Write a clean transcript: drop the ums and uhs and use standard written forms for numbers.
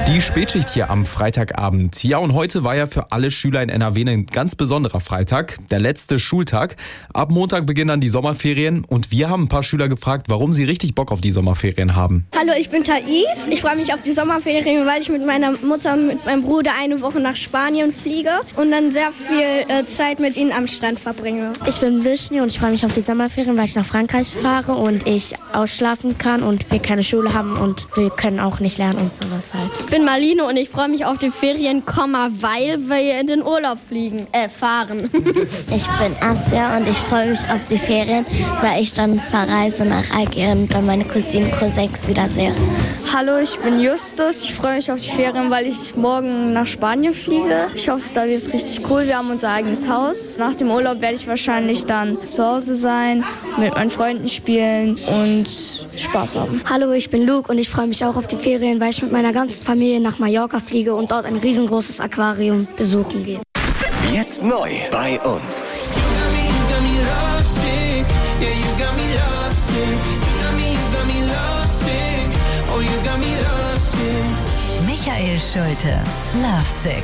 Die Spätschicht hier am Freitagabend. Ja, und heute war ja für alle Schüler in NRW ein ganz besonderer Freitag, der letzte Schultag. Ab Montag beginnen dann die Sommerferien und wir haben ein paar Schüler gefragt, warum sie richtig Bock auf die Sommerferien haben. Hallo, ich bin Thais. Ich freue mich auf die Sommerferien, weil ich mit meiner Mutter und mit meinem Bruder eine Woche nach Spanien fliege und dann sehr viel Zeit mit ihnen am Strand verbringe. Ich bin Vishni und ich freue mich auf die Sommerferien, weil ich nach Frankreich fahre und ich ausschlafen kann und wir keine Schule haben und wir können auch nicht lernen und sowas halt. Ich bin Marlene und ich freue mich auf die Ferien, weil wir in den Urlaub fahren. Ich bin Asja und ich freue mich auf die Ferien, weil ich dann verreise nach Algerien und dann meine Cousinen, Cousins wiedersehe. Hallo, ich bin Justus. Ich freue mich auf die Ferien, weil ich morgen nach Spanien fliege. Ich hoffe, da wird es richtig cool. Wir haben unser eigenes Haus. Nach dem Urlaub werde ich wahrscheinlich dann zu Hause sein, mit meinen Freunden spielen und Spaß haben. Hallo, ich bin Luke und ich freue mich auch auf die Ferien, weil ich mit meiner ganzen Familie nach Mallorca fliege und dort ein riesengroßes Aquarium besuchen gehe. Jetzt neu bei uns. Michael Schulte, Lovesick.